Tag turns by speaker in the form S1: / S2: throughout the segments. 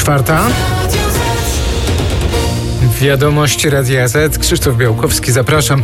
S1: 4:04. Wiadomości Radia Z. Krzysztof Białkowski, zapraszam.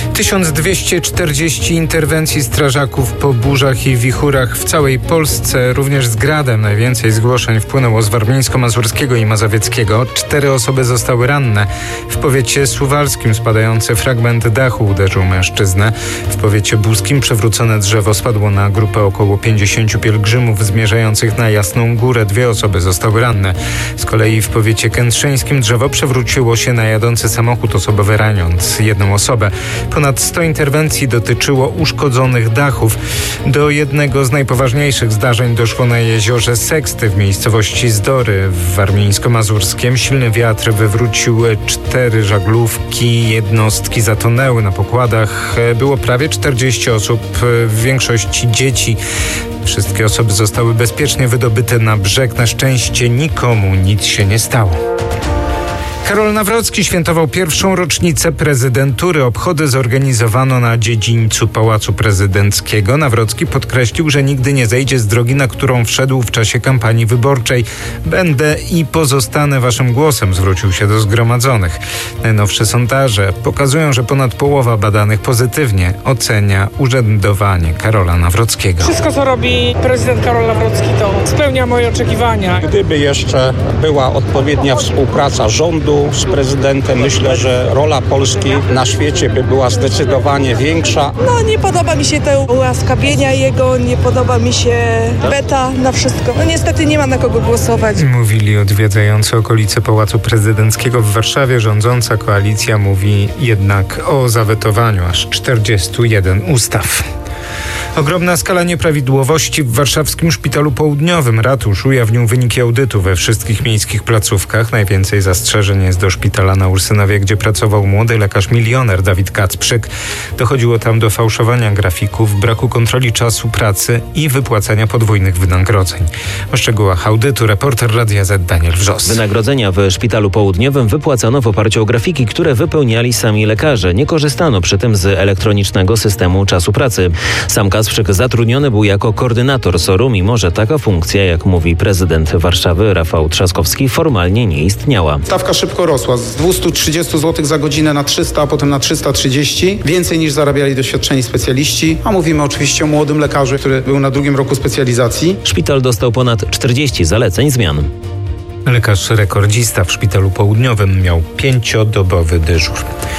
S1: 1240 interwencji strażaków po burzach i wichurach w całej Polsce, również z gradem. Najwięcej zgłoszeń wpłynęło z warmińsko-mazurskiego i mazowieckiego. 4 osoby zostały ranne. W powiecie suwalskim spadający fragment dachu uderzył mężczyznę. W powiecie buskim przewrócone drzewo spadło na grupę około 50 pielgrzymów zmierzających na Jasną Górę. 2 osoby zostały ranne. Z kolei w powiecie kętrzyńskim drzewo przewróciło się na jadący samochód osobowy, raniąc 1 osobę. Ponad 100 interwencji dotyczyło uszkodzonych dachów. Do jednego z najpoważniejszych zdarzeń doszło na jeziorze Seksty w miejscowości Zdory w warmińsko-mazurskiem. Silny wiatr wywrócił 4 żaglówki, jednostki zatonęły na pokładach. Było prawie 40 osób, w większości dzieci. Wszystkie osoby zostały bezpiecznie wydobyte na brzeg. Na szczęście nikomu nic się nie stało. Karol Nawrocki świętował pierwszą rocznicę prezydentury. Obchody zorganizowano na dziedzińcu Pałacu Prezydenckiego. Nawrocki podkreślił, że nigdy nie zejdzie z drogi, na którą wszedł w czasie kampanii wyborczej. Będę i pozostanę waszym głosem, zwrócił się do zgromadzonych. Najnowsze sondaże pokazują, że ponad połowa badanych pozytywnie ocenia urzędowanie Karola Nawrockiego.
S2: Wszystko, co robi prezydent Karol Nawrocki, to spełnia moje oczekiwania.
S3: Gdyby jeszcze była odpowiednia współpraca rządu z prezydentem, myślę, że rola Polski na świecie by była zdecydowanie większa.
S4: Nie podoba mi się te ułaskawienia jego, nie podoba mi się beta na wszystko. Niestety nie ma na kogo głosować.
S1: Mówili odwiedzający okolice Pałacu Prezydenckiego w Warszawie. Rządząca koalicja mówi jednak o zawetowaniu aż 41 ustaw. Ogromna skala nieprawidłowości w warszawskim Szpitalu Południowym. Ratusz ujawnił wyniki audytu we wszystkich miejskich placówkach. Najwięcej zastrzeżeń jest do szpitala na Ursynowie, gdzie pracował młody lekarz milioner Dawid Kacprzyk. Dochodziło tam do fałszowania grafików, braku kontroli czasu pracy i wypłacania podwójnych wynagrodzeń. O szczegółach audytu reporter Radia Z Daniel Wrzos.
S5: Wynagrodzenia w Szpitalu Południowym wypłacano w oparciu o grafiki, które wypełniali sami lekarze. Nie korzystano przy tym z elektronicznego systemu czasu pracy. Sam Kacprzyk zatrudniony był jako koordynator SOR-u, mimo że taka funkcja, jak mówi prezydent Warszawy Rafał Trzaskowski, formalnie nie istniała.
S6: Stawka szybko rosła z 230 zł za godzinę na 300, a potem na 330. Więcej niż zarabiali doświadczeni specjaliści, a mówimy oczywiście o młodym lekarzu, który był na 2. roku specjalizacji.
S5: Szpital dostał ponad 40 zaleceń zmian.
S1: Lekarz rekordzista w Szpitalu Południowym miał 5-dobowy dyżur.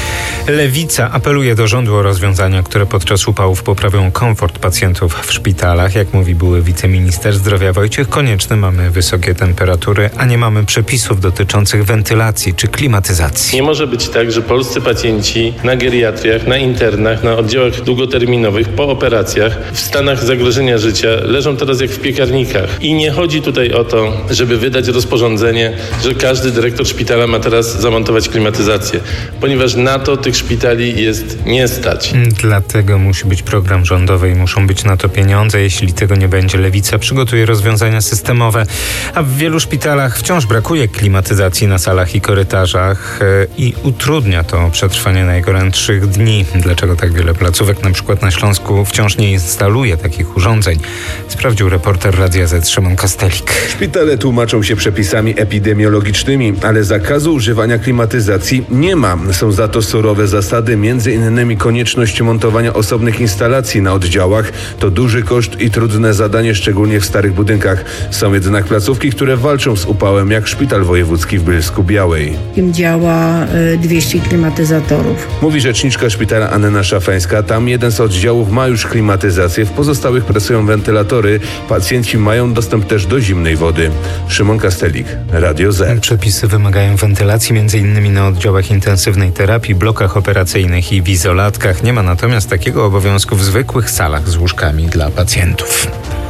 S1: Lewica apeluje do rządu o rozwiązania, które podczas upałów poprawią komfort pacjentów w szpitalach. Jak mówi były wiceminister zdrowia Wojciech Konieczny, mamy wysokie temperatury, a nie mamy przepisów dotyczących wentylacji czy klimatyzacji.
S7: Nie może być tak, że polscy pacjenci na geriatriach, na internach, na oddziałach długoterminowych, po operacjach, w stanach zagrożenia życia leżą teraz jak w piekarnikach. I nie chodzi tutaj o to, żeby wydać rozporządzenie, że każdy dyrektor szpitala ma teraz zamontować klimatyzację, ponieważ na to tych szpitali jest nie stać.
S1: Dlatego musi być program rządowy i muszą być na to pieniądze. Jeśli tego nie będzie, Lewica przygotuje rozwiązania systemowe. A w wielu szpitalach wciąż brakuje klimatyzacji na salach i korytarzach i utrudnia to przetrwanie najgorętszych dni. Dlaczego tak wiele placówek, na przykład na Śląsku, wciąż nie instaluje takich urządzeń? Sprawdził reporter Radia Z Szymon Kastelik.
S8: Szpitale tłumaczą się przepisami epidemiologicznymi, ale zakazu używania klimatyzacji nie ma. Są za to surowe zasady, m.in. konieczność montowania osobnych instalacji na oddziałach. To duży koszt i trudne zadanie, szczególnie w starych budynkach. Są jednak placówki, które walczą z upałem, jak Szpital Wojewódzki w Bielsku-Białej.
S9: Działa 200 klimatyzatorów.
S8: Mówi rzeczniczka szpitala Anna Szafańska. Tam jeden z oddziałów ma już klimatyzację, w pozostałych pracują wentylatory. Pacjenci mają dostęp też do zimnej wody. Szymon Kastelik, Radio Z.
S1: Przepisy wymagają wentylacji m.in. na oddziałach intensywnej terapii, blokach operacyjnych i w izolatkach. Nie ma natomiast takiego obowiązku w zwykłych salach z łóżkami dla pacjentów.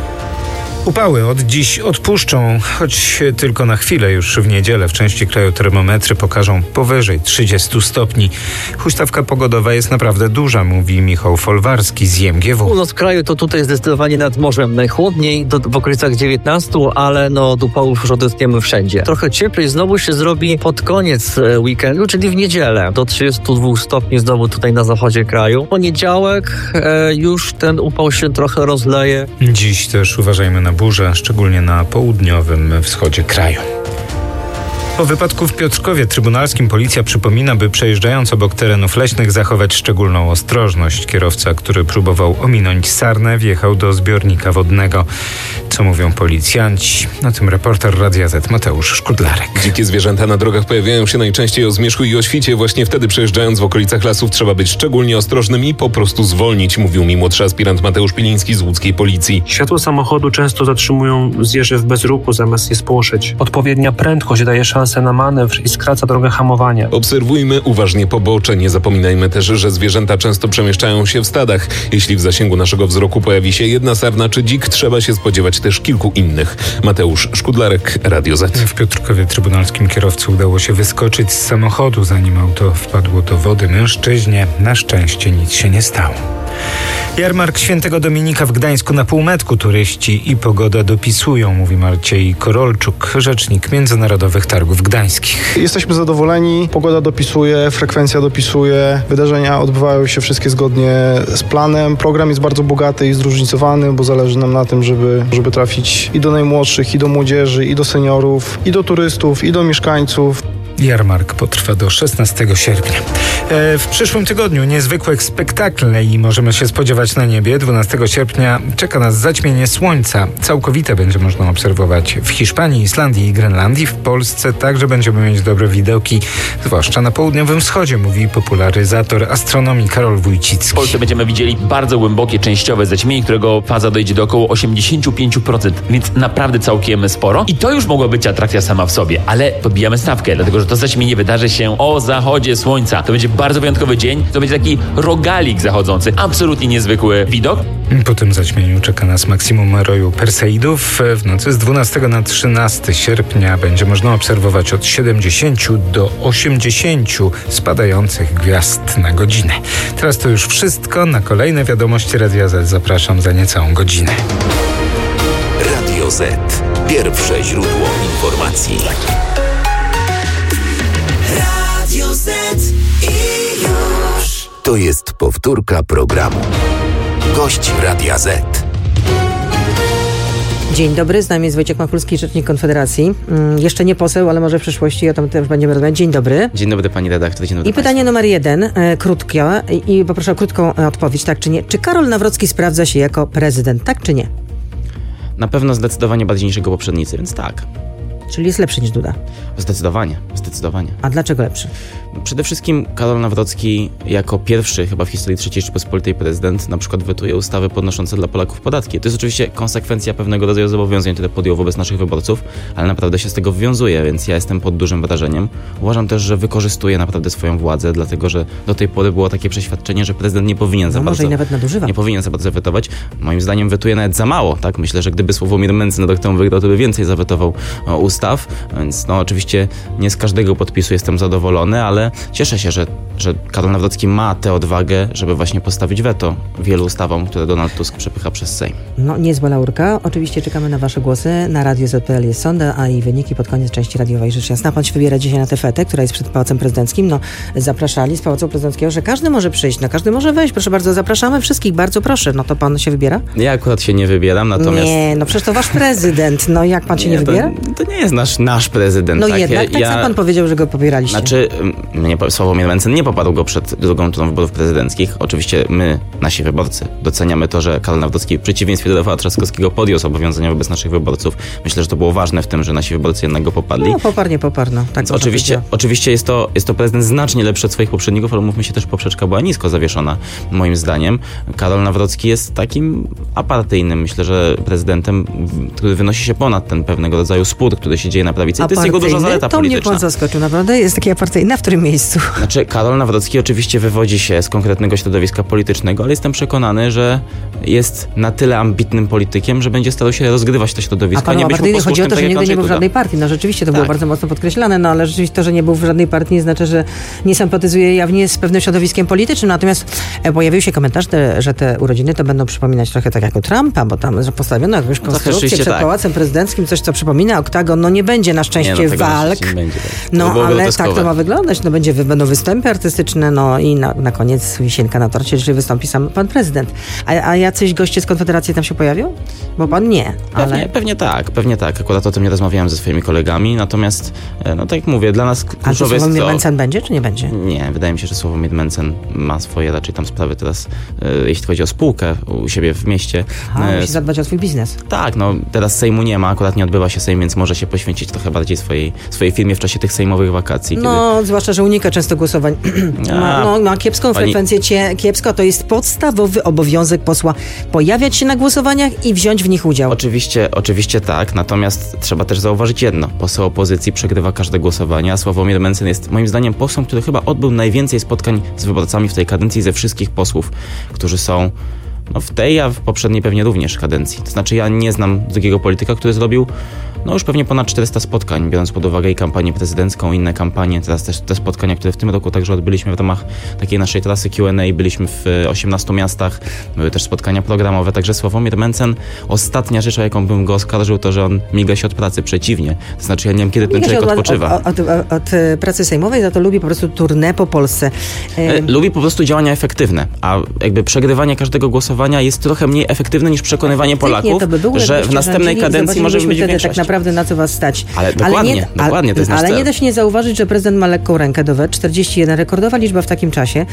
S1: Upały od dziś odpuszczą, choć tylko na chwilę. Już w niedzielę w części kraju termometry pokażą powyżej 30 stopni. Huśtawka pogodowa jest naprawdę duża, mówi Michał Folwarski z IMGW.
S10: Północ kraju to tutaj zdecydowanie nad morzem najchłodniej, w okolicach 19, ale od upałów już odetchniemy wszędzie. Trochę cieplej znowu się zrobi pod koniec weekendu, czyli w niedzielę. Do 32 stopni znowu tutaj na zachodzie kraju. Poniedziałek już ten upał się trochę rozleje.
S1: Dziś też uważajmy na burzę, szczególnie na południowym wschodzie kraju. Po wypadku w Piotrkowie Trybunalskim policja przypomina, by przejeżdżając obok terenów leśnych zachować szczególną ostrożność. Kierowca, który próbował ominąć sarnę, wjechał do zbiornika wodnego. Co mówią policjanci? Na tym reporter Radia Z Mateusz Szkudlarek.
S11: Dzikie zwierzęta na drogach pojawiają się najczęściej o zmierzchu i o świcie. Właśnie wtedy, przejeżdżając w okolicach lasów, trzeba być szczególnie ostrożnym i po prostu zwolnić, mówił mi młodszy aspirant Mateusz Piliński z łódzkiej policji.
S12: Światło samochodu często zatrzymują zwierzę w bezruchu, zamiast je spłoszyć. Odpowiednia prędkość daje szansę na manewr i skraca drogę hamowania.
S11: Obserwujmy uważnie pobocze. Nie zapominajmy też, że zwierzęta często przemieszczają się w stadach. Jeśli w zasięgu naszego wzroku pojawi się jedna sarna czy dzik, trzeba się spodziewać też kilku innych. Mateusz Szkudlarek, Radio Z.
S1: W Piotrkowie Trybunalskim kierowcy udało się wyskoczyć z samochodu, zanim auto wpadło do wody. Mężczyźnie na szczęście nic się nie stało. Jarmark Świętego Dominika w Gdańsku na półmetku. Turyści i pogoda dopisują, mówi Maciej Korolczuk, rzecznik Międzynarodowych Targów Gdańskich.
S13: Jesteśmy zadowoleni, pogoda dopisuje, frekwencja dopisuje, wydarzenia odbywają się wszystkie zgodnie z planem. Program jest bardzo bogaty i zróżnicowany, bo zależy nam na tym, żeby trafić i do najmłodszych, i do młodzieży, i do seniorów, i do turystów, i do mieszkańców.
S1: Jarmark potrwa do 16 sierpnia. W przyszłym tygodniu niezwykłe spektakle i możemy się spodziewać na niebie. 12 sierpnia czeka nas zaćmienie słońca. Całkowite będzie można obserwować w Hiszpanii, Islandii i Grenlandii. W Polsce także będziemy mieć dobre widoki, zwłaszcza na południowym wschodzie, mówi popularyzator astronomii Karol Wójcicki.
S14: W Polsce będziemy widzieli bardzo głębokie, częściowe zaćmienie, którego faza dojdzie do około 85%, więc naprawdę całkiem sporo. I to już mogła być atrakcja sama w sobie, ale podbijamy stawkę, dlatego że to zaćmienie wydarzy się o zachodzie słońca. To będzie bardzo wyjątkowy dzień, to będzie taki rogalik zachodzący. Absolutnie niezwykły widok.
S1: Po tym zaćmieniu czeka nas maksimum roju Perseidów. W nocy z 12 na 13 sierpnia będzie można obserwować od 70 do 80 spadających gwiazd na godzinę. Teraz to już wszystko. Na kolejne wiadomości Radia Z zapraszam za niecałą godzinę.
S15: Radio Z. Pierwsze źródło informacji. Radio Z i już. To jest powtórka programu. Gość Radia Z.
S16: Dzień dobry, z nami jest Wojciech Machulski, rzecznik Konfederacji. Jeszcze nie poseł, ale może w przyszłości, o tym też będziemy rozmawiać. Dzień dobry.
S17: Dzień dobry pani redaktor, dzień dobry.
S16: I pytanie numer 1, krótkie, i poproszę o krótką odpowiedź, tak czy nie. Czy Karol Nawrocki sprawdza się jako prezydent, tak czy nie?
S17: Na pewno zdecydowanie bardziej niż jego poprzednicy, więc tak.
S16: Czyli jest lepszy niż Duda?
S17: Zdecydowanie.
S16: A dlaczego lepszy?
S17: Przede wszystkim Karol Nawrocki jako pierwszy chyba w historii III Rzeczypospolitej prezydent na przykład wetuje ustawy podnoszące dla Polaków podatki. To jest oczywiście konsekwencja pewnego rodzaju zobowiązań, które podjął wobec naszych wyborców, ale naprawdę się z tego wywiązuje, więc ja jestem pod dużym wrażeniem. Uważam też, że wykorzystuje naprawdę swoją władzę, dlatego że do tej pory było takie przeświadczenie, że prezydent nie powinien za bardzo...
S16: Może i nawet nadużywa.
S17: Nie powinien za bardzo wetować. Moim zdaniem wetuje nawet za mało, tak? Myślę, że gdyby Sławomir Mencen rok temu wygrał, to by więcej zawetował ustaw, więc oczywiście nie z każdego podpisu jestem zadowolony, ale cieszę się, że Karol Nawrocki ma tę odwagę, żeby właśnie postawić weto wielu ustawom, które Donald Tusk przepycha przez Sejm.
S16: No, niezła laurka. Oczywiście czekamy na wasze głosy. Na Radio Z.pl jest sonda, a i wyniki pod koniec części radiowej. Rzecz jasna. Pan się wybiera dzisiaj na tę fetę, która jest przed Pałacem Prezydenckim. No, zapraszali z Pałacu Prezydenckiego, że każdy może przyjść, każdy może wejść. Proszę bardzo, zapraszamy wszystkich, bardzo proszę. No to pan się wybiera?
S17: Ja akurat się nie wybieram, natomiast...
S16: Nie, no przecież to wasz prezydent. No jak pan się nie wybiera?
S17: To nie jest nasz prezydent.
S16: No tak? Jednak, tak sam pan powiedział, że go popieraliście.
S17: Znaczy, Sławomir Mencen nie poparł go przed drugą turą wyborów prezydenckich. Oczywiście my, nasi wyborcy, doceniamy to, że Karol Nawrocki w przeciwieństwie do Rafała Trzaskowskiego podjął zobowiązania wobec naszych wyborców. Myślę, że to było ważne w tym, że nasi wyborcy jednak go poparli.
S16: No, poparł, no. Tak
S17: oczywiście jest to prezydent znacznie lepszy od swoich poprzedników, ale mówmy się też, poprzeczka była nisko zawieszona, moim zdaniem. Karol Nawrocki jest takim apartyjnym, myślę, że prezydentem, który wynosi się ponad ten pewnego rodzaju spór, który się dzieje na prawicy. I to jest jego duża zaleta polityczna.
S16: To mnie pan zaskoczył, naprawdę? Jest taki apartyjny, w którym miejscu?
S17: Znaczy, Karol Nawrocki oczywiście wywodzi się z konkretnego środowiska politycznego, ale jestem przekonany, że jest na tyle ambitnym politykiem, że będzie starał się rozgrywać to środowisko.
S16: A panu apartyjny chodzi o to, że nigdy nie był w żadnej partii. No rzeczywiście to było bardzo mocno podkreślane, no ale rzeczywiście to, że nie był w żadnej partii, nie znaczy, że nie sympatyzuje jawnie z pewnym środowiskiem politycznym. Natomiast pojawił się komentarz, że te urodziny to będą przypominać trochę tak jak u Trumpa, bo tam postawiono jakąś konstrukcję przed Pałacem Prezydenckim, coś co przypomina oktagon. No nie będzie na szczęście walk.
S17: Nie będzie,
S16: no ale tak to ma wyglądać. No będą występy artystyczne, artystyczne, no i na koniec wisienka na torcie, jeżeli wystąpi sam pan prezydent. A jacyś goście z Konfederacji tam się pojawią? Bo pan nie. Ale...
S17: Pewnie tak. Akurat o tym nie rozmawiałem ze swoimi kolegami, natomiast, no tak jak mówię, dla nas kluczowe jest to...
S16: A Sławomir Mencen będzie, czy nie będzie?
S17: Nie, wydaje mi się, że Sławomir Mencen ma swoje raczej tam sprawy teraz, jeśli chodzi o spółkę u siebie w mieście.
S16: Musi zadbać o swój biznes.
S17: Tak, no teraz Sejmu nie ma, akurat nie odbywa się Sejm, więc może się poświęcić trochę bardziej swojej firmie w czasie tych sejmowych wakacji.
S16: No, zwłaszcza, że unika często głosowań. Ma kiepską frekwencję, kiepsko. To jest podstawowy obowiązek posła pojawiać się na głosowaniach i wziąć w nich udział.
S17: Oczywiście tak, natomiast trzeba też zauważyć jedno. Poseł opozycji przegrywa każde głosowanie, a Sławomir Mencen jest moim zdaniem posłem, który chyba odbył najwięcej spotkań z wyborcami w tej kadencji ze wszystkich posłów, którzy są w tej, a w poprzedniej pewnie również kadencji. To znaczy ja nie znam drugiego polityka, który zrobił już pewnie ponad 400 spotkań, biorąc pod uwagę i kampanię prezydencką, inne kampanie, teraz też te spotkania, które w tym roku także odbyliśmy w ramach takiej naszej trasy Q&A, byliśmy w 18 miastach, były też spotkania programowe, także Sławomir Mencen, ostatnia rzecz, o jaką bym go oskarżył, to, że on miga się od pracy, przeciwnie. To znaczy ja nie wiem, kiedy ten człowiek odpoczywa.
S16: Od pracy sejmowej, za to lubi po prostu tournée po Polsce.
S17: Lubi po prostu działania efektywne, a jakby przegrywanie każdego głosowania jest trochę mniej efektywne niż przekonywanie Polaków, że w następnej kadencji może być większość.
S16: Tak naprawdę na co was stać.
S17: Ale dokładnie, to jest nasz
S16: Ale
S17: cel.
S16: nie da się nie zauważyć, że prezydent ma lekką rękę do wet. 41, rekordowa liczba w takim czasie.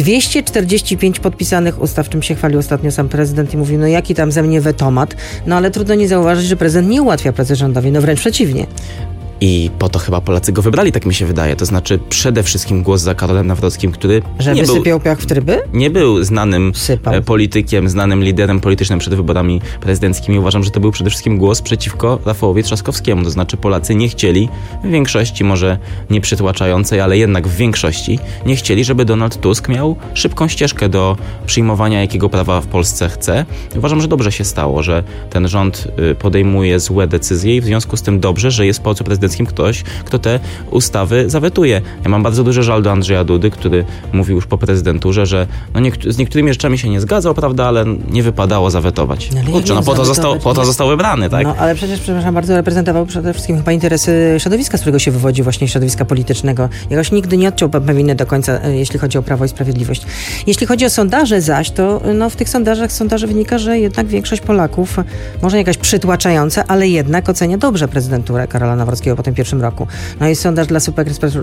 S16: 245 podpisanych ustaw, czym się chwalił ostatnio sam prezydent i mówił, no jaki tam ze mnie wetomat. No ale trudno nie zauważyć, że prezydent nie ułatwia pracy rządowi, no wręcz przeciwnie.
S17: I po to chyba Polacy go wybrali, tak mi się wydaje. To znaczy przede wszystkim głos za Karolem Nawrockim, który
S16: że wysypiał piach w tryby?
S17: Nie był znanym politykiem, znanym liderem politycznym przed wyborami prezydenckimi. Uważam, że to był przede wszystkim głos przeciwko Rafałowi Trzaskowskiemu. To znaczy Polacy nie chcieli, w większości może nie przytłaczającej, ale jednak w większości, nie chcieli, żeby Donald Tusk miał szybką ścieżkę do przyjmowania, jakiego prawa w Polsce chce. Uważam, że dobrze się stało, że ten rząd podejmuje złe decyzje i w związku z tym dobrze, że jest w Polsce prezydenckim ktoś, kto te ustawy zawetuje. Ja mam bardzo duży żal do Andrzeja Dudy, który mówił już po prezydenturze, że z niektórymi rzeczami się nie zgadzał, prawda, ale nie wypadało zawetować. Kurczę, po to został wybrany, tak?
S16: No, ale przecież, przepraszam bardzo, reprezentował przede wszystkim chyba interesy środowiska, z którego się wywodzi właśnie środowiska politycznego. Jakoś nigdy nie odciął winy do końca, jeśli chodzi o Prawo i Sprawiedliwość. Jeśli chodzi o sondaże zaś, to w tych sondaży wynika, że jednak większość Polaków, może jakaś przytłaczająca, ale jednak ocenia dobrze prezydenturę Karola Nawrockiego po tym pierwszym roku. No i sondaż dla Super Expressu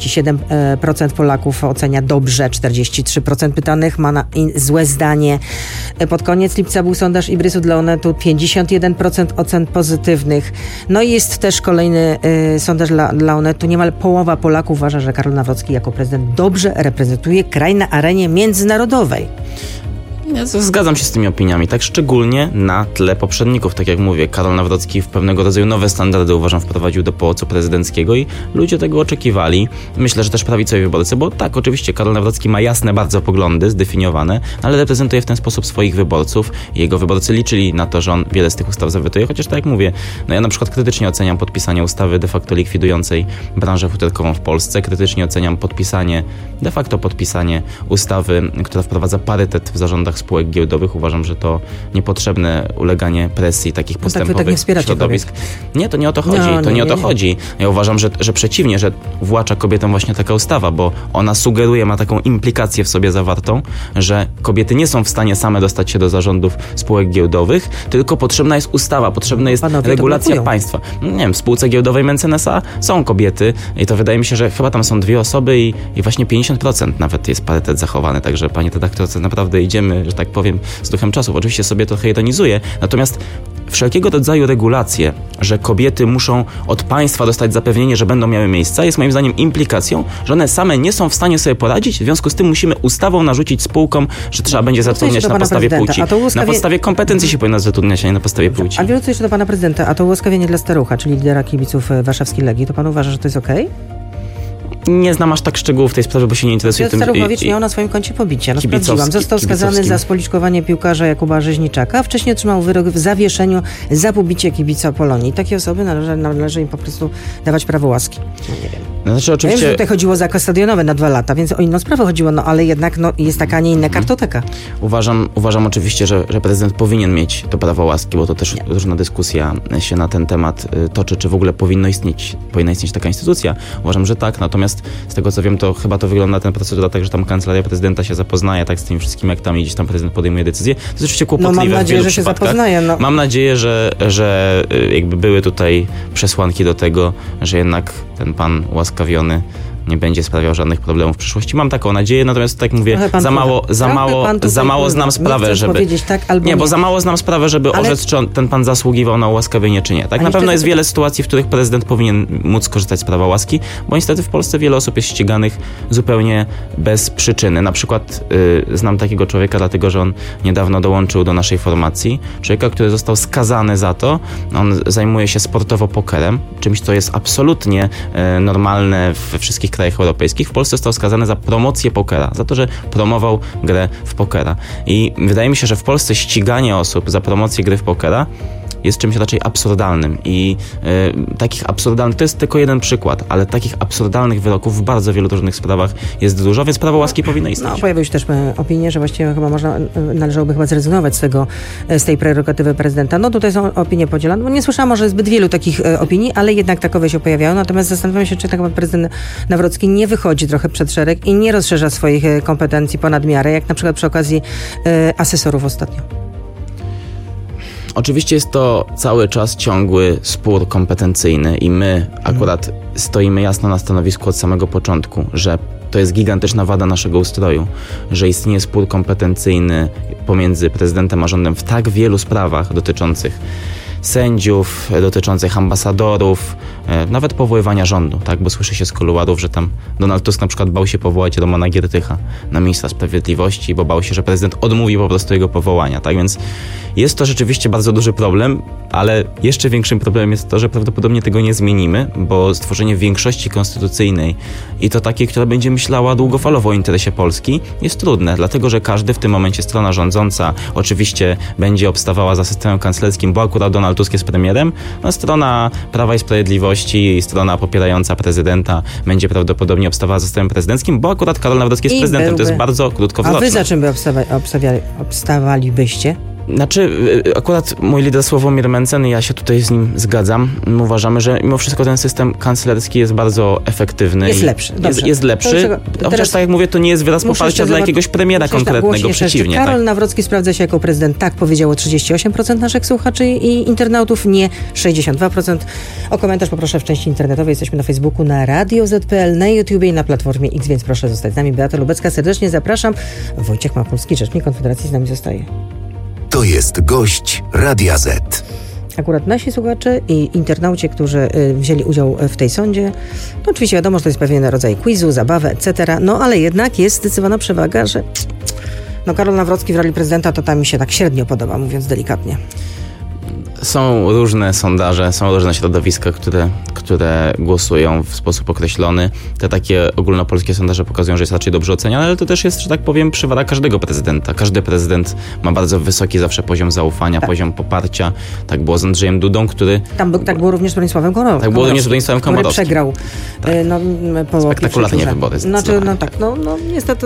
S16: 47% Polaków ocenia dobrze, 43% pytanych ma złe zdanie. Pod koniec lipca był sondaż Ibrysu dla Onetu, 51% ocen pozytywnych. No i jest też kolejny sondaż dla Onetu. Niemal połowa Polaków uważa, że Karol Nawrocki jako prezydent dobrze reprezentuje kraj na arenie międzynarodowej.
S17: Ja zgadzam się z tymi opiniami, tak szczególnie na tle poprzedników. Tak jak mówię, Karol Nawrocki w pewnego rodzaju nowe standardy, uważam, wprowadził do Pałacu Prezydenckiego i ludzie tego oczekiwali. Myślę, że też prawicowi wyborcy, bo tak, oczywiście Karol Nawrocki ma jasne bardzo poglądy, zdefiniowane, ale reprezentuje w ten sposób swoich wyborców i jego wyborcy liczyli na to, że on wiele z tych ustaw zawetuje, chociaż tak jak mówię, ja na przykład krytycznie oceniam podpisanie ustawy de facto likwidującej branżę futerkową w Polsce, krytycznie oceniam podpisanie ustawy, która wprowadza parytet w zarządach spółek giełdowych. Uważam, że to niepotrzebne uleganie presji takich postępowych środowisk. Nie, to nie o to chodzi. Nie o to chodzi. Ja uważam, że przeciwnie, że włacza kobietom właśnie taka ustawa, bo ona sugeruje, ma taką implikację w sobie zawartą, że kobiety nie są w stanie same dostać się do zarządów spółek giełdowych, tylko potrzebna jest ustawa, potrzebna jest regulacja państwa. Nie wiem, w spółce giełdowej Mencen S.A. są kobiety i to wydaje mi się, że chyba tam są 2 osoby i właśnie 50% nawet jest parytet zachowany, także panie redaktorze, naprawdę idziemy, że tak powiem, z duchem czasów. Oczywiście sobie trochę ironizuję, natomiast wszelkiego rodzaju regulacje, że kobiety muszą od państwa dostać zapewnienie, że będą miały miejsca, jest moim zdaniem implikacją, że one same nie są w stanie sobie poradzić, w związku z tym musimy ustawą narzucić spółkom, że trzeba będzie zatrudniać na podstawie płci. Na podstawie kompetencji się powinno zatrudniać, a nie na podstawie płci.
S16: A wrócę jeszcze do pana prezydenta, a to ułaskawienie dla Starucha, czyli lidera kibiców warszawskiej Legii, to pan uważa, że to jest okej?
S17: Nie znam aż tak szczegółów tej sprawy, bo się nie interesuję tym.
S16: Staruchowicz miał na swoim koncie pobicia. No sprawdziłam. Został skazany za spoliczkowanie piłkarza Jakuba Rzeźniczaka. Wcześniej otrzymał wyrok w zawieszeniu za pobicie kibica Polonii. Takie osoby należy im po prostu dawać prawo łaski. No, nie wiem.
S17: Znaczy, oczywiście...
S16: Wiem, że tutaj chodziło o zakaz stadionowy na 2 lata, więc o inną sprawę chodziło, ale jednak jest taka, a nie inna kartoteka.
S17: Uważam oczywiście, że prezydent powinien mieć to prawo łaski, bo to też różna dyskusja się na ten temat toczy, czy w ogóle powinna istnieć taka instytucja. Uważam, że tak, natomiast z tego co wiem, to chyba to wygląda ten procedura tak, że tam kancelaria prezydenta się zapoznaje tak z tym wszystkim, jak tam gdzieś tam prezydent podejmuje decyzję. To jest oczywiście kłopotliwe
S16: mam nadzieję,
S17: w wielu
S16: że
S17: przypadkach.
S16: się zapoznaje.
S17: Mam nadzieję, że jakby były tutaj przesłanki do tego, że jednak ten pan ułaskawiony nie będzie sprawiał żadnych problemów w przyszłości. Mam taką nadzieję, natomiast tak mówię, za mało znam sprawę, żeby...
S16: Tak, albo
S17: bo za mało znam sprawę, żeby orzec, czy ten pan zasługiwał na ułaskawienie, czy nie. Tak, na pewno jest wiele sytuacji, w których prezydent powinien móc skorzystać z prawa łaski, bo niestety w Polsce wiele osób jest ściganych zupełnie bez przyczyny. Na przykład znam takiego człowieka, dlatego że on niedawno dołączył do naszej formacji. Człowieka, który został skazany za to. On zajmuje się sportowo pokerem, czymś, co jest absolutnie normalne we wszystkich krajach europejskich. W Polsce został skazany za promocję pokera, za to, że promował grę w pokera. I wydaje mi się, że w Polsce ściganie osób za promocję gry w pokera jest czymś raczej absurdalnym i takich absurdalnych, to jest tylko jeden przykład, ale takich absurdalnych wyroków w bardzo wielu różnych sprawach jest dużo, więc prawo łaski powinno istnieć.
S16: Pojawiły się też opinie, że właściwie chyba należałoby zrezygnować z tej prerogatywy prezydenta. Tutaj są opinie podzielone, bo nie słyszałam może zbyt wielu takich opinii, ale jednak takowe się pojawiają, natomiast zastanawiam się, czy tak pan prezydent Nawrocki nie wychodzi trochę przed szereg i nie rozszerza swoich kompetencji ponad miarę, jak na przykład przy okazji asesorów ostatnio.
S17: Oczywiście jest to cały czas ciągły spór kompetencyjny i my akurat stoimy jasno na stanowisku od samego początku, że to jest gigantyczna wada naszego ustroju, że istnieje spór kompetencyjny pomiędzy prezydentem a rządem w tak wielu sprawach dotyczących sędziów, dotyczących ambasadorów, nawet powoływania rządu, tak? Bo słyszy się z kuluarów, że tam Donald Tusk na przykład bał się powołać Romana Giertycha na ministra sprawiedliwości, bo bał się, że prezydent odmówi po prostu jego powołania, tak? Więc jest to rzeczywiście bardzo duży problem, ale jeszcze większym problemem jest to, że prawdopodobnie tego nie zmienimy, bo stworzenie większości konstytucyjnej i to takiej, która będzie myślała długofalowo o interesie Polski, jest trudne, dlatego że każdy w tym momencie strona rządząca oczywiście będzie obstawała za systemem kanclerskim, bo akurat Donald Tusk jest premierem, a strona Prawa i Sprawiedliwości i strona popierająca prezydenta będzie prawdopodobnie obstawała za systemem prezydenckim, bo akurat Karol Nawrocki jest prezydentem. To jest bardzo krótkowzroczne.
S16: A wy za czym by obstawalibyście?
S17: Znaczy, akurat mój lider Sławomir Mencen, ja się tutaj z nim zgadzam. Uważamy, że mimo wszystko ten system kanclerski jest bardzo efektywny.
S16: Jest lepszy.
S17: Jest lepszy. Chociaż tak jak mówię, to nie jest wyraz poparcia dla jakiegoś premiera konkretnego, przeciwnie.
S16: Karol Nawrocki sprawdza się jako prezydent. Tak powiedziało 38% naszych słuchaczy i internautów, nie 62%. O komentarz poproszę w części internetowej. Jesteśmy na Facebooku, na Radio Z.pl, na YouTubie i na Platformie X, więc proszę zostać z nami. Beata Lubecka, serdecznie zapraszam. Wojciech Mapulski, rzecznik Konfederacji, z nami zostaje.
S15: To jest gość Radia Z.
S16: Akurat nasi słuchacze i internauci, którzy wzięli udział w tej sądzie, to oczywiście wiadomo, że to jest pewien rodzaj quizu, zabawy, etc., ale jednak jest zdecydowana przewaga, że Karol Nawrocki w roli prezydenta to tam mi się tak średnio podoba, mówiąc delikatnie.
S17: Są różne sondaże, są różne środowiska, które głosują w sposób określony. Te takie ogólnopolskie sondaże pokazują, że jest raczej dobrze oceniane, ale to też jest, że tak powiem, przywara każdego prezydenta. Każdy prezydent ma bardzo wysoki zawsze poziom zaufania, poziom poparcia. Tak było z Andrzejem Dudą, który...
S16: Tak było również z Bronisławem Komorowskim.
S17: Tak było również z Bronisławem Komorowskim.
S16: Który przegrał.
S17: Tak. Spektakularnie wybory.
S16: Niestety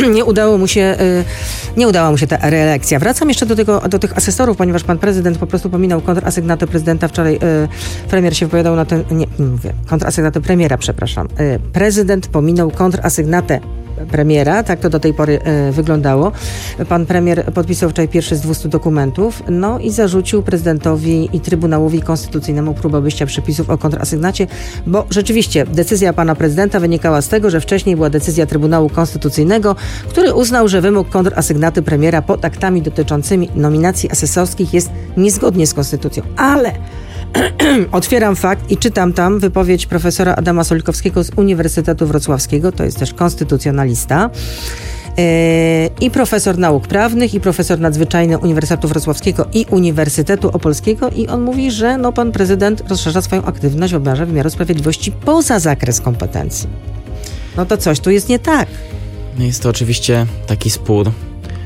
S16: nie udała mu się ta reelekcja. Wracam jeszcze do tych asesorów, ponieważ pan prezydent po prostu pominął kontrasygnatę prezydenta. Wczoraj premier się wypowiadał na ten... kontrasygnatę premiera, przepraszam. Prezydent pominął kontrasygnatę premiera, tak to do tej pory wyglądało. Pan premier podpisał wczoraj pierwszy z 200 dokumentów, i zarzucił prezydentowi i Trybunałowi Konstytucyjnemu próbę obejścia przepisów o kontrasygnacie, bo rzeczywiście decyzja pana prezydenta wynikała z tego, że wcześniej była decyzja Trybunału Konstytucyjnego, który uznał, że wymóg kontrasygnaty premiera pod aktami dotyczącymi nominacji asesorskich jest niezgodnie z konstytucją. Ale otwieram fakt i czytam tam wypowiedź profesora Adama Solikowskiego z Uniwersytetu Wrocławskiego, to jest też konstytucjonalista, i profesor nauk prawnych, i profesor nadzwyczajny Uniwersytetu Wrocławskiego i Uniwersytetu Opolskiego, i on mówi, że pan prezydent rozszerza swoją aktywność w obszarze wymiaru sprawiedliwości poza zakres kompetencji. To coś tu jest nie tak.
S17: Jest to oczywiście taki spór,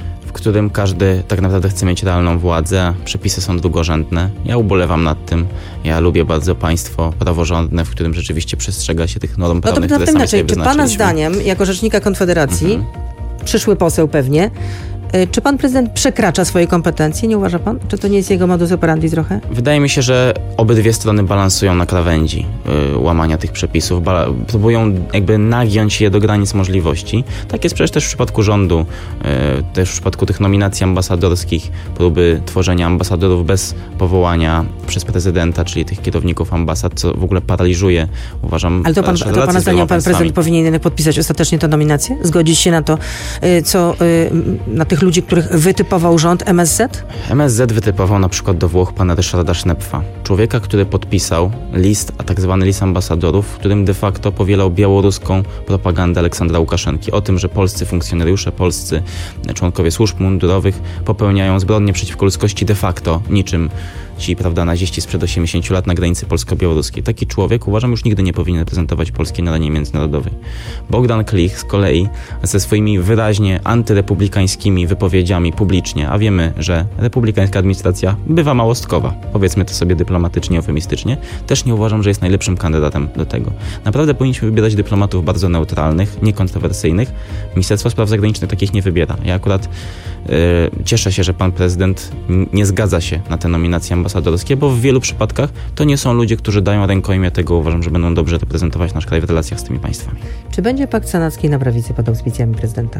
S17: którym każdy tak naprawdę chce mieć realną władzę, przepisy są drugorzędne. Ja ubolewam nad tym. Ja lubię bardzo państwo praworządne, w którym rzeczywiście przestrzega się tych norm prawnych, które sami sobie
S16: wyznaczyliśmy. Czy pana zdaniem, jako rzecznika Konfederacji, przyszły poseł pewnie, czy pan prezydent przekracza swoje kompetencje, nie uważa pan? Czy to nie jest jego modus operandi trochę?
S17: Wydaje mi się, że obydwie strony balansują na krawędzi łamania tych przepisów. Próbują jakby nagiąć je do granic możliwości. Tak jest przecież też w przypadku rządu, też w przypadku tych nominacji ambasadorskich, próby tworzenia ambasadorów bez powołania przez prezydenta, czyli tych kierowników ambasad, co w ogóle paraliżuje, uważam.
S16: Ale to pana zdaniem pan prezydent powinien jednak podpisać ostatecznie tę nominację? Zgodzić się na to, co na tych ludzi, których wytypował rząd MSZ?
S17: MSZ wytypował na przykład do Włoch pana Ryszarda Sznepfa. Człowieka, który podpisał list, a tak zwany list ambasadorów, w którym de facto powielał białoruską propagandę Aleksandra Łukaszenki. O tym, że polscy funkcjonariusze, polscy członkowie służb mundurowych popełniają zbrodnie przeciwko ludzkości de facto, niczym ci, prawda, naziści sprzed 80 lat na granicy polsko-białoruskiej. Taki człowiek, uważam, już nigdy nie powinien reprezentować Polski na arenie międzynarodowej. Bogdan Klich z kolei ze swoimi wyraźnie antyrepublikańskimi wypowiedziami publicznie, a wiemy, że republikańska administracja bywa małostkowa, powiedzmy to sobie dyplomatycznie, eufemistycznie, też nie uważam, że jest najlepszym kandydatem do tego. Naprawdę powinniśmy wybierać dyplomatów bardzo neutralnych, niekontrowersyjnych. Ministerstwo Spraw Zagranicznych takich nie wybiera. Ja akurat cieszę się, że pan prezydent nie zgadza się na te nominacje ambasadorskie, bo w wielu przypadkach to nie są ludzie, którzy dają rękojmię tego, uważam, że będą dobrze reprezentować nasz kraj w relacjach z tymi państwami.
S16: Czy będzie pakt senacki na prawicy pod auspicjami prezydenta?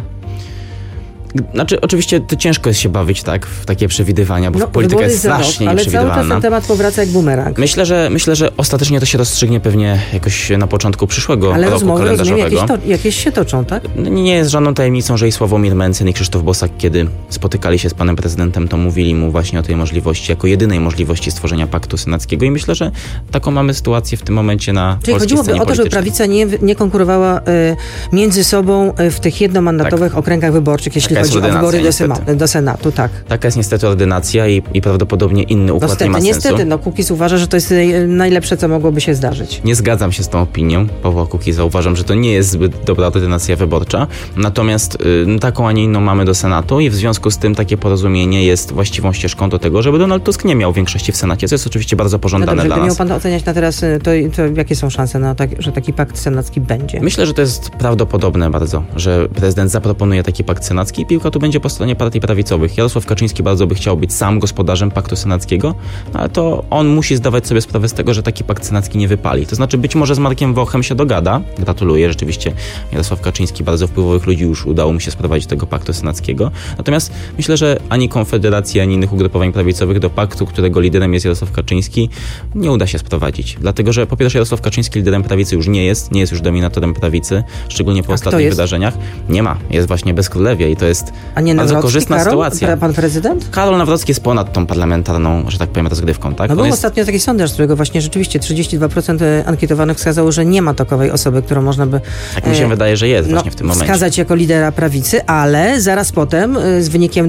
S17: Znaczy, oczywiście to ciężko jest się bawić tak w takie przewidywania, bo polityka jest strasznie nieprzewidywalna.
S16: Ale cały czas ten temat powraca jak bumerang.
S17: Myślę, że ostatecznie to się rozstrzygnie pewnie jakoś na początku przyszłego roku kalendarzowego.
S16: Ale jakieś się toczą, tak?
S17: Nie jest żadną tajemnicą, że i Sławomir Mencen i Krzysztof Bosak, kiedy spotykali się z panem prezydentem, to mówili mu właśnie o tej możliwości, jako jedynej możliwości stworzenia paktu senackiego i myślę, że taką mamy sytuację w tym momencie na polskiej scenie politycznej. Czyli chodziłoby o to, żeby prawica
S16: nie konkurowała między sobą w tych jednomandatowych okręgach wyborczych, jeśli chodzi o wybory do Senatu, tak.
S17: Taka jest niestety ordynacja i prawdopodobnie inny układ nie ma sensu.
S16: Niestety, Kukiz uważa, że to jest najlepsze, co mogłoby się zdarzyć.
S17: Nie zgadzam się z tą opinią Pawła Kukiza. Uważam, że to nie jest zbyt dobra ordynacja wyborcza. Natomiast taką, a nie inną mamy do Senatu i w związku z tym takie porozumienie jest właściwą ścieżką do tego, żeby Donald Tusk nie miał większości w Senacie, co jest oczywiście bardzo pożądane dla nas.
S16: Miał pan oceniać na teraz, to jakie są szanse na że taki pakt senacki będzie?
S17: Myślę, że to jest prawdopodobne bardzo, że prezydent zaproponuje taki pakt senacki i piłka tu będzie po stronie partii prawicowych. Jarosław Kaczyński bardzo by chciał być sam gospodarzem paktu senackiego, ale to on musi zdawać sobie sprawę z tego, że taki pakt senacki nie wypali. To znaczy być może z Markiem Wochem się dogada. Gratuluję, rzeczywiście Jarosław Kaczyński, bardzo wpływowych ludzi już udało mu się sprowadzić do tego paktu senackiego. Natomiast myślę, że ani Konfederacji, ani innych ugrupowań prawicowych do paktu, którego liderem jest Jarosław Kaczyński, nie uda się sprowadzić. Dlatego, że po pierwsze Jarosław Kaczyński liderem prawicy już nie jest już dominatorem prawicy, szczególnie po ostatnich wydarzeniach. Nie ma, jest właśnie bezkrólewia i to jest bardzo korzystna sytuacja.
S16: Pan prezydent?
S17: Karol Nawrocki jest ponad tą parlamentarną, że tak powiem, rozgrywką, tak?
S16: No był ostatnio taki sondaż, z którego właśnie rzeczywiście 32% ankietowanych wskazało, że nie ma takowej osoby, którą można by
S17: tak mi się wydaje, że jest właśnie w tym momencie.
S16: Wskazać jako lidera prawicy, ale zaraz potem z wynikiem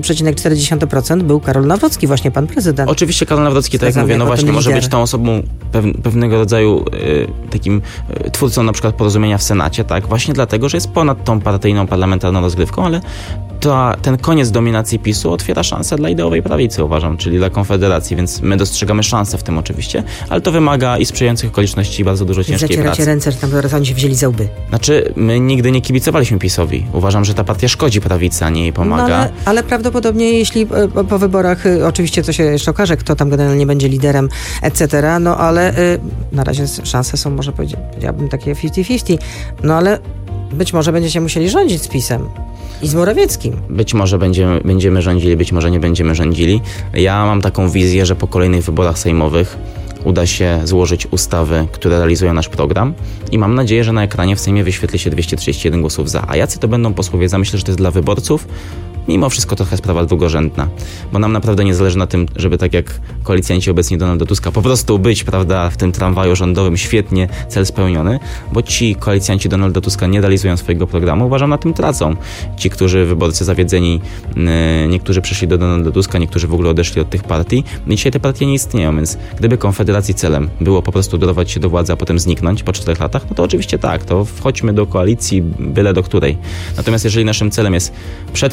S16: 20,4% był Karol Nawrocki, właśnie pan prezydent.
S17: Oczywiście Karol Nawrocki, tak jak mówię, no właśnie może być tą osobą pewnego rodzaju takim twórcą na przykład porozumienia w Senacie, tak? Właśnie dlatego, że jest ponad tą partyjną parlamentarną rozgrywką, ale ten koniec dominacji PiS-u otwiera szansę dla ideowej prawicy, uważam, czyli dla Konfederacji, więc my dostrzegamy szansę w tym oczywiście, ale to wymaga i sprzyjających okoliczności i bardzo dużo ciężkiej pracy.
S16: Zacieracie ręce, że tam teraz oni się wzięli za łby.
S17: Znaczy, my nigdy nie kibicowaliśmy PiS-owi. Uważam, że ta partia szkodzi prawicy, a nie jej pomaga.
S16: No ale prawdopodobnie, jeśli po wyborach, oczywiście to się jeszcze okaże, kto tam generalnie będzie liderem, etc., no ale na razie szanse są, może powiedziałbym, takie 50-50, no ale być może będziecie musieli rządzić z PiS-em. I z Morawieckim.
S17: Być może będziemy rządzili, być może nie będziemy rządzili. Ja mam taką wizję, że po kolejnych wyborach sejmowych uda się złożyć ustawy, które realizują nasz program i mam nadzieję, że na ekranie w Sejmie wyświetli się 231 głosów za. A jacy to będą posłowie za? Myślę, że to jest dla wyborców mimo wszystko trochę sprawa drugorzędna, bo nam naprawdę nie zależy na tym, żeby tak jak koalicjanci obecni Donalda Tuska po prostu być, prawda, w tym tramwaju rządowym świetnie, cel spełniony, bo ci koalicjanci Donalda Tuska nie realizują swojego programu, uważam, na tym tracą. Ci, którzy wyborcy zawiedzeni, niektórzy przyszli do Donalda Tuska, niektórzy w ogóle odeszli od tych partii i dzisiaj te partie nie istnieją, więc gdyby Konfederacji celem było po prostu dorwać się do władzy, a potem zniknąć po 4 latach, no to oczywiście tak, to wchodźmy do koalicji, byle do której. Natomiast jeżeli naszym celem jest przetrwać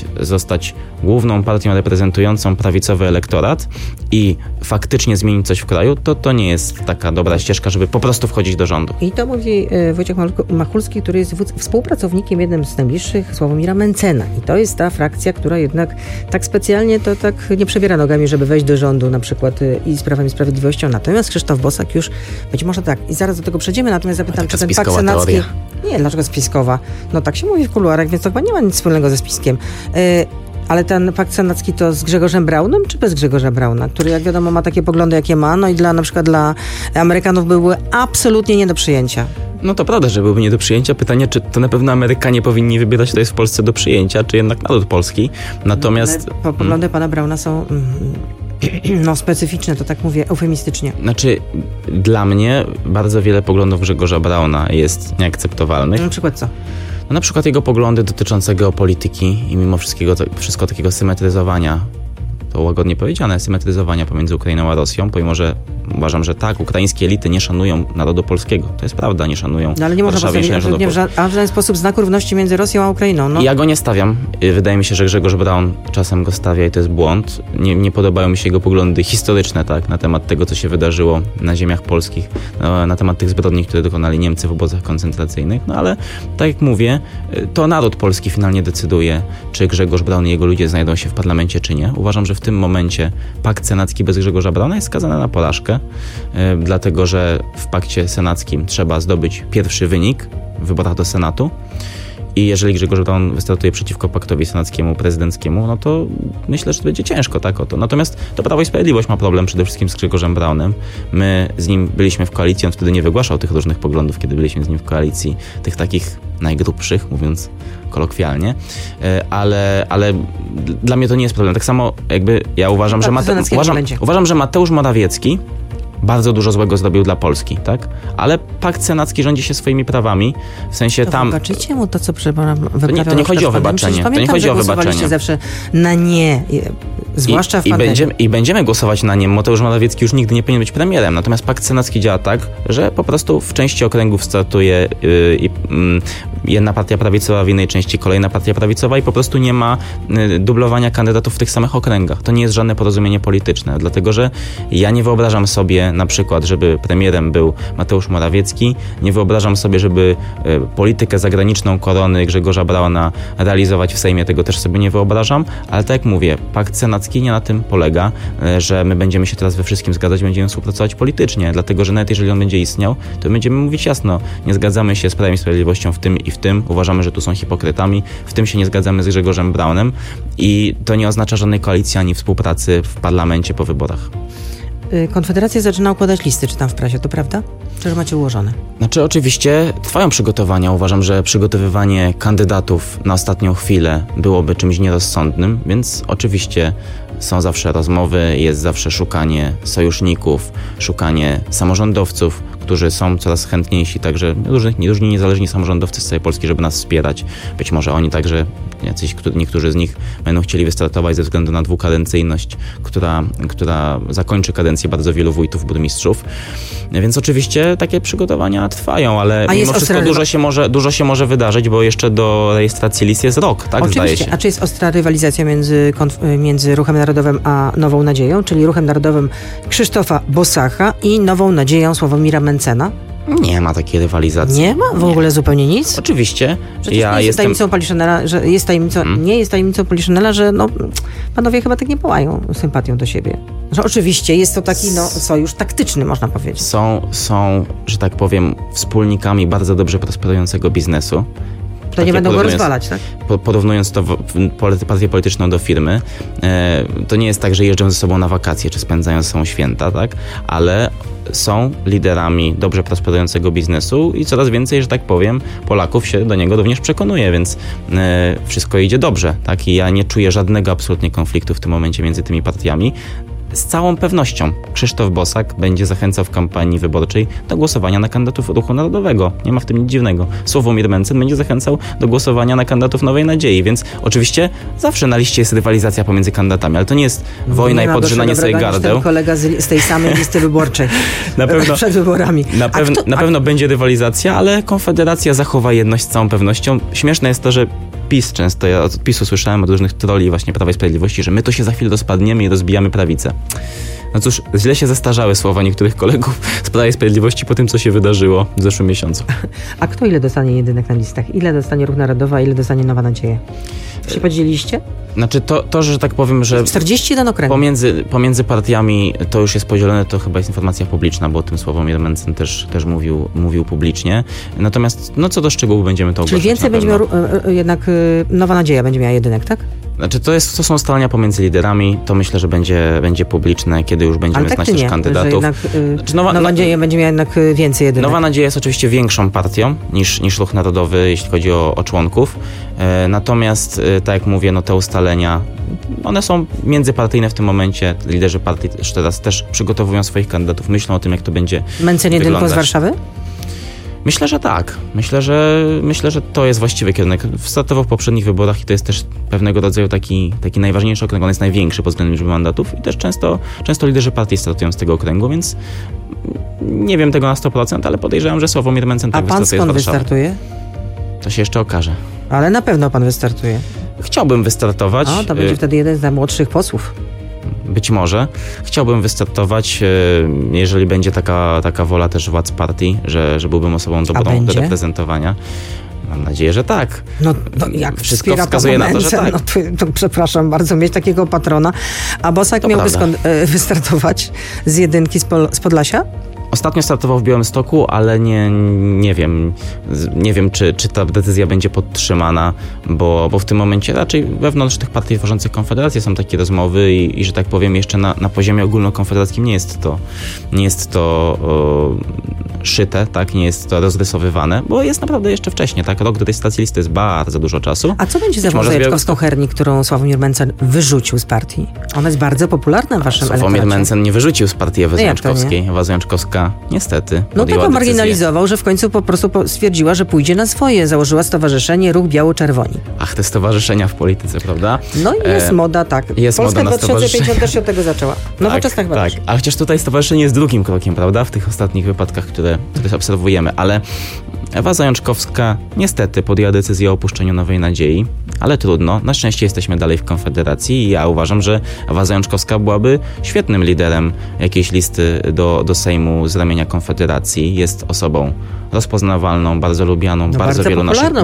S17: zostać główną partią reprezentującą prawicowy elektorat i faktycznie zmienić coś w kraju, to nie jest taka dobra ścieżka, żeby po prostu wchodzić do rządu.
S16: I to mówi Wojciech Machulski, który jest współpracownikiem jednym z najbliższych Sławomira Mentzena. I to jest ta frakcja, która jednak tak specjalnie to tak nie przebiera nogami, żeby wejść do rządu na przykład i z Prawem i Sprawiedliwością. Natomiast Krzysztof Bosak już być może tak. I zaraz do tego przejdziemy, natomiast zapytam, czy ten pakt senacki... Teoria. Nie, dlaczego spiskowa? No tak się mówi w kuluarach, więc to chyba nie ma nic wspólnego ze spiskiem. Ale ten pakt senacki to z Grzegorzem Braunem, czy bez Grzegorza Brauna, który jak wiadomo ma takie poglądy, jakie ma, no i na przykład dla Amerykanów były absolutnie nie do przyjęcia.
S17: No to prawda, że byłby nie do przyjęcia. Pytanie, czy to na pewno Amerykanie powinni wybierać, to jest w Polsce do przyjęcia, czy jednak naród polski. Natomiast...
S16: Poglądy pana Brauna są... specyficzne, to tak mówię eufemistycznie.
S17: Znaczy, dla mnie bardzo wiele poglądów Grzegorza Brauna jest nieakceptowalnych.
S16: Na przykład co?
S17: No, na przykład jego poglądy dotyczące geopolityki i mimo wszystko takiego symetryzowania, to łagodnie powiedziane, symetryzowania pomiędzy Ukrainą a Rosją, pomimo że uważam, że tak, ukraińskie elity nie szanują narodu polskiego. To jest prawda, nie szanują.
S16: No ale nie można postawić w żaden sposób znaku równości między Rosją a Ukrainą. No.
S17: Ja go nie stawiam. Wydaje mi się, że Grzegorz Braun czasem go stawia i to jest błąd. Nie podobają mi się jego poglądy historyczne, tak, na temat tego, co się wydarzyło na ziemiach polskich, na temat tych zbrodni, które dokonali Niemcy w obozach koncentracyjnych. No ale tak jak mówię, to naród polski finalnie decyduje, czy Grzegorz Braun i jego ludzie znajdą się w parlamencie, czy nie. Uważam, że w tym momencie pakt senacki bez Grzegorza Brauna jest skazany na porażkę, dlatego że w pakcie senackim trzeba zdobyć pierwszy wynik w wyborach do Senatu i jeżeli Grzegorz Braun wystartuje przeciwko paktowi senackiemu, prezydenckiemu, no to myślę, że to będzie ciężko tak o to. Natomiast to Prawo i Sprawiedliwość ma problem przede wszystkim z Grzegorzem Braunem. My z nim byliśmy w koalicji, on wtedy nie wygłaszał tych różnych poglądów, kiedy byliśmy z nim w koalicji, tych takich najgrubszych, mówiąc kolokwialnie, ale dla mnie to nie jest problem. Tak samo jakby ja uważam, że Mateusz Morawiecki bardzo dużo złego zrobił dla Polski, tak? Ale pakt senacki rządzi się swoimi prawami, w sensie
S16: to
S17: tam...
S16: Wybaczycie mu to, co wyprawiał.
S17: To nie chodzi o wybaczenie.
S16: To nie chodzi o wybaczenie. Zawsze na nie, zwłaszcza w pandemii.
S17: I będziemy głosować na nie. Mateusz Morawiecki już nigdy nie powinien być premierem. Natomiast pakt senacki działa tak, że po prostu w części okręgów startuje jedna partia prawicowa, w innej części kolejna partia prawicowa i po prostu nie ma dublowania kandydatów w tych samych okręgach. To nie jest żadne porozumienie polityczne, dlatego że ja nie wyobrażam sobie na przykład, żeby premierem był Mateusz Morawiecki, nie wyobrażam sobie, żeby politykę zagraniczną korony Grzegorza Brauna realizować w Sejmie, tego też sobie nie wyobrażam, ale tak jak mówię, pakt senacki nie na tym polega, że my będziemy się teraz we wszystkim zgadzać, będziemy współpracować politycznie, dlatego że nawet jeżeli on będzie istniał, to będziemy mówić jasno, nie zgadzamy się z Prawem i Sprawiedliwością w tym i w tym, uważamy, że tu są hipokrytami, w tym się nie zgadzamy z Grzegorzem Braunem i to nie oznacza żadnej koalicji ani współpracy w parlamencie po wyborach.
S16: Konfederacja zaczyna układać listy, czytam w prasie, to prawda? Czy że macie ułożone?
S17: Znaczy oczywiście trwają przygotowania. Uważam, że przygotowywanie kandydatów na ostatnią chwilę byłoby czymś nierozsądnym, więc oczywiście są zawsze rozmowy, jest zawsze szukanie sojuszników, szukanie samorządowców, którzy są coraz chętniejsi, także różni niezależni samorządowcy z całej Polski, żeby nas wspierać. Być może oni także, niektórzy z nich będą chcieli wystartować ze względu na dwukadencyjność, która zakończy kadencję bardzo wielu wójtów, burmistrzów. Więc oczywiście takie przygotowania trwają, ale mimo wszystko dużo się może wydarzyć, bo jeszcze do rejestracji list jest rok, tak?
S16: Oczywiście.
S17: Zdaje się.
S16: A czy jest ostra rywalizacja między Ruchem Narodowym a Nową Nadzieją, czyli Ruchem Narodowym Krzysztofa Bosaka i Nową Nadzieją Sławomira Mentzena?
S17: Nie ma takiej rywalizacji.
S16: Nie ma? W ogóle zupełnie nic?
S17: Oczywiście.
S16: Przecież nie jest tajemnicą Poliszynela, nie jest tajemnicą Poliszynela, że panowie chyba tak nie płają sympatią do siebie. Że oczywiście jest to taki sojusz taktyczny, można powiedzieć.
S17: Są, że tak powiem, wspólnikami bardzo dobrze prosperującego biznesu.
S16: To nie będą go rozwalać, tak?
S17: Porównując to partię polityczną do firmy, to nie jest tak, że jeżdżą ze sobą na wakacje, czy spędzają ze sobą święta, tak? Ale są liderami dobrze prosperującego biznesu i coraz więcej, że tak powiem, Polaków się do niego również przekonuje, więc wszystko idzie dobrze, tak? I ja nie czuję żadnego absolutnie konfliktu w tym momencie między tymi partiami. Z całą pewnością Krzysztof Bosak będzie zachęcał w kampanii wyborczej do głosowania na kandydatów Ruchu Narodowego. Nie ma w tym nic dziwnego. Sławomir Mentzen będzie zachęcał do głosowania na kandydatów Nowej Nadziei, więc oczywiście zawsze na liście jest rywalizacja pomiędzy kandydatami, ale to nie jest wojna i podrzynanie sobie gardeł.
S16: Ten kolega z tej samej listy wyborczej przed wyborami.
S17: Na pewno będzie rywalizacja, ale Konfederacja zachowa jedność z całą pewnością. Śmieszne jest to, że PiS często, ja od PiS-u słyszałem, od różnych trolli właśnie Prawa i Sprawiedliwości, że my to się za chwilę rozpadniemy i rozbijamy prawicę. No cóż, źle się zestarzały słowa niektórych kolegów z Prawa i Sprawiedliwości po tym, co się wydarzyło w zeszłym miesiącu.
S16: A kto ile dostanie jedynek na listach? Ile dostanie Ruch Narodowy, a ile dostanie Nowa Nadzieja? Się podzieliliście?
S17: Znaczy to, że tak powiem, że
S16: 41 okręgów.
S17: Pomiędzy partiami to już jest podzielone, to chyba jest informacja publiczna, bo o tym Sławomir Mencen też mówił publicznie. Natomiast co do szczegółów będziemy to ogłaszać.
S16: Czyli więcej będzie miał jednak Nowa Nadzieja będzie miała jedynek, tak?
S17: Znaczy to są ustalenia pomiędzy liderami, to myślę, że będzie publiczne, kiedy już będziemy znać też kandydatów.
S16: Jednak, Nowa Nadzieja będzie miała jednak więcej jedynek.
S17: Nowa Nadzieja jest oczywiście większą partią niż Ruch Narodowy, jeśli chodzi o członków. Natomiast, tak jak mówię, te ustalenia, one są międzypartyjne w tym momencie. Liderzy partii teraz też przygotowują swoich kandydatów, myślą o tym, jak to będzie
S16: Mencen jedynką z Warszawy?
S17: Myślę, że tak. Myślę, że to jest właściwy kierunek. Startował w poprzednich wyborach i to jest też pewnego rodzaju taki najważniejszy okręg. On jest największy pod względem liczby mandatów i też często liderzy partii startują z tego okręgu, więc nie wiem tego na 100%, ale podejrzewam, że Sławomir Mencen tak wystartuje z Warszawy.
S16: A pan skąd wystartuje?
S17: To się jeszcze okaże.
S16: Ale na pewno pan wystartuje.
S17: Chciałbym wystartować.
S16: To będzie wtedy jeden z najmłodszych posłów.
S17: Być może. Chciałbym wystartować, jeżeli będzie taka wola też władz partii, że byłbym osobą dobrą do reprezentowania. Mam nadzieję, że tak.
S16: Jak
S17: wszystko wskazuje na to, że tak.
S16: To przepraszam bardzo, mieć takiego patrona. A Bosak
S17: to
S16: miałby skąd wystartować z jedynki z Podlasia?
S17: Ostatnio startował w Białymstoku, ale nie wiem, czy ta decyzja będzie podtrzymana, bo w tym momencie raczej wewnątrz tych partii tworzących Konfederację są takie rozmowy i że tak powiem, jeszcze na poziomie ogólnokonfederackim nie jest to szyte, tak, nie jest to rozrysowywane, bo jest naprawdę jeszcze wcześnie, tak, rok do tej stacji listy jest bardzo dużo czasu.
S16: A co będzie za Zajączkowską-Hernik, którą Sławomir Mencen wyrzucił z partii? Ona jest bardzo popularna w waszym elektoracie.
S17: Sławomir Mencen nie wyrzucił z partii Ewy Zajączkowskiej. Ewa Zajączkowska niestety
S16: tak ją marginalizował, że w końcu po prostu stwierdziła, że pójdzie na swoje. Założyła stowarzyszenie Ruch Biało-Czerwoni.
S17: Ach, te stowarzyszenia w polityce, prawda?
S16: Jest moda, tak.
S17: Jest
S16: Polska
S17: moda na
S16: 2050 też się od tego zaczęła. Nowoczesna
S17: tak. A chociaż tutaj stowarzyszenie jest drugim krokiem, prawda? W tych ostatnich wypadkach, które obserwujemy, ale Ewa Zajączkowska niestety podjęła decyzję o opuszczeniu Nowej Nadziei, ale trudno. Na szczęście jesteśmy dalej w Konfederacji i ja uważam, że Ewa Zajączkowska byłaby świetnym liderem jakiejś listy do Sejmu z ramienia Konfederacji. Jest osobą rozpoznawalną, bardzo lubianą, bardzo wielu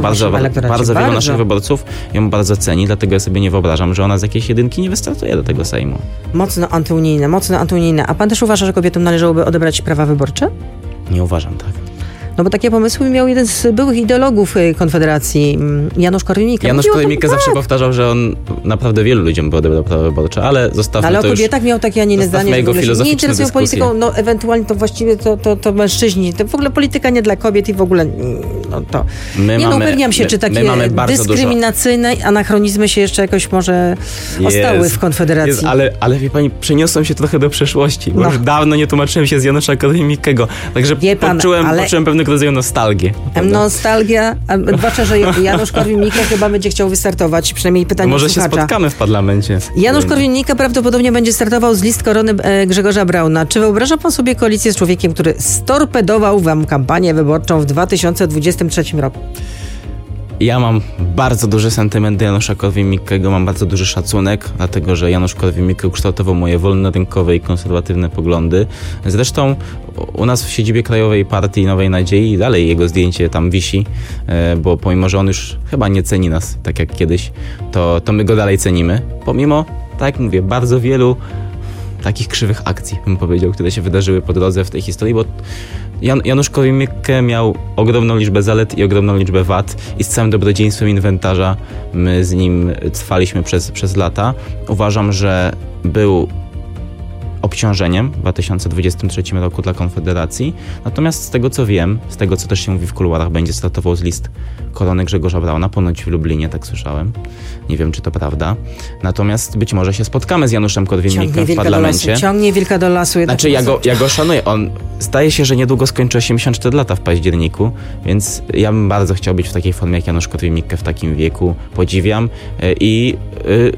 S17: naszych wyborców ją bardzo ceni, dlatego ja sobie nie wyobrażam, że ona z jakiejś jedynki nie wystartuje do tego Sejmu.
S16: Mocno antyunijne. A pan też uważa, że kobietom należałoby odebrać prawa wyborcze?
S17: Nie uważam, tak.
S16: Bo takie pomysły miał jeden z byłych ideologów Konfederacji, Janusz Korwin-Mikke.
S17: Janusz Korwin-Mikke zawsze powtarzał, że on naprawdę wielu ludziom by odebrał prawa wyborcze, ale zostawmy to już.
S16: Ale o kobietach miał takie, a nie inne zdanie, że nie interesują polityką, ewentualnie to właściwie to mężczyźni. To w ogóle polityka nie dla kobiet i w ogóle upewniam się, czy takie dyskryminacyjne anachronizmy się jeszcze jakoś może ostały w Konfederacji.
S17: Ale wie pani, przeniosłem się trochę do przeszłości, bo już dawno nie tłumaczyłem się z Janusza Korwin-Mikkego, także poczułem pewnego rodzaju nostalgię.
S16: Nostalgia, zwłaszcza, że Janusz Korwin-Mikke chyba będzie chciał wystartować, przynajmniej pytanie
S17: może
S16: słuchacza.
S17: Się spotkamy w parlamencie.
S16: Janusz Korwin-Mikke prawdopodobnie będzie startował z list Korony Grzegorza Brauna. Czy wyobraża pan sobie koalicję z człowiekiem, który storpedował wam kampanię wyborczą w 2023 roku?
S17: Ja mam bardzo duży sentyment do Janusza Korwin-Mikkego, mam bardzo duży szacunek, dlatego że Janusz Korwin-Mikke ukształtował moje wolnorynkowe i konserwatywne poglądy. Zresztą u nas w siedzibie Krajowej Partii Nowej Nadziei dalej jego zdjęcie tam wisi, bo pomimo, że on już chyba nie ceni nas tak jak kiedyś, to my go dalej cenimy. Pomimo, tak jak mówię, bardzo wielu takich krzywych akcji, bym powiedział, które się wydarzyły po drodze w tej historii, bo Janusz Korwin-Mikke miał ogromną liczbę zalet i ogromną liczbę wad i z całym dobrodziejstwem inwentarza my z nim trwaliśmy przez lata. Uważam, że był obciążeniem w 2023 roku dla Konfederacji. Natomiast z tego co wiem, z tego co też się mówi w kuluarach, będzie startował z list Korony Grzegorza Brauna, ponoć w Lublinie, tak słyszałem. Nie wiem, czy to prawda. Natomiast być może się spotkamy z Januszem Korwin-Mikke w parlamencie.
S16: Ciągnie wilka do lasu.
S17: Znaczy ja go szanuję. On zdaje się, że niedługo skończy 84 lata w październiku, więc ja bym bardzo chciał być w takiej formie jak Janusz Korwin-Mikke w takim wieku. Podziwiam i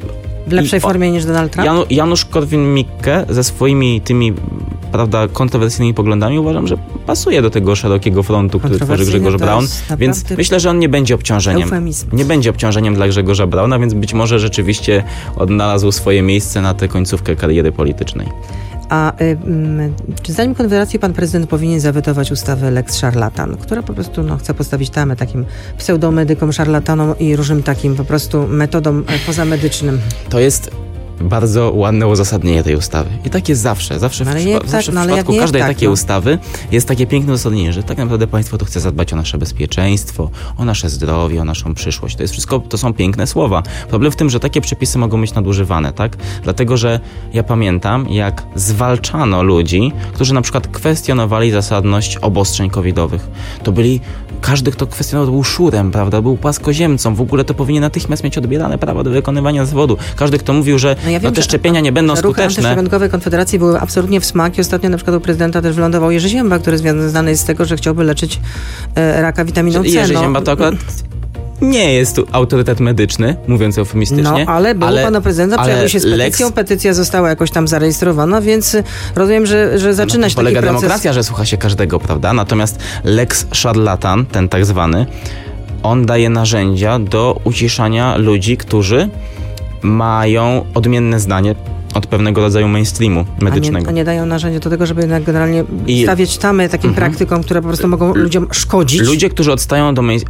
S16: W lepszej formie niż Donald Trump?
S17: Janusz Korwin-Mikke ze swoimi tymi, prawda, kontrowersyjnymi poglądami uważam, że pasuje do tego szerokiego frontu, który tworzy Grzegorz Braun, więc myślę, że on nie będzie obciążeniem. Nie będzie obciążeniem dla Grzegorza Brauna, więc być może rzeczywiście odnalazł swoje miejsce na tę końcówkę kariery politycznej.
S16: A czy zdaniem Konfederacji pan prezydent powinien zawetować ustawę Lex Szarlatan, która po prostu chce postawić tamę takim pseudomedykom, szarlatanom i różnym takim po prostu metodom pozamedycznym?
S17: To jest bardzo ładne uzasadnienie tej ustawy. I tak jest zawsze. Zawsze w przypadku każdej takiej ustawy jest takie piękne uzasadnienie, że tak naprawdę państwo to chce zadbać o nasze bezpieczeństwo, o nasze zdrowie, o naszą przyszłość. To jest wszystko, to są piękne słowa. Problem w tym, że takie przepisy mogą być nadużywane, tak? Dlatego, że ja pamiętam, jak zwalczano ludzi, którzy na przykład kwestionowali zasadność obostrzeń covidowych. To byli każdy, kto kwestionował, był szurem, prawda? Był płaskoziemcą. W ogóle to powinien natychmiast mieć odbierane prawo do wykonywania zawodu. Każdy, kto mówił, że te szczepienia nie będą skuteczne.
S16: Ruchy antyszczepionkowe Konfederacji były absolutnie w smak i ostatnio na przykład u prezydenta też wylądował Jerzy Zięba, który związany jest z tego, że chciałby leczyć raka witaminą C.
S17: Jerzy Zięba to akurat nie jest tu autorytet medyczny, mówiąc eufemistycznie.
S16: No, ale był pana prezydenta, pojawił się z petycją, petycja została jakoś tam zarejestrowana, więc rozumiem, że zaczyna się taki
S17: polega
S16: proces.
S17: Demokracja, że słucha się każdego, prawda? Natomiast Lex Szarlatan, ten tak zwany, on daje narzędzia do uciszania ludzi, którzy mają odmienne zdanie od pewnego rodzaju mainstreamu medycznego.
S16: A nie dają narzędzia do tego, żeby jednak generalnie stawiać tamy takim praktykom, które po prostu mogą ludziom szkodzić.
S17: Ludzie, którzy odstają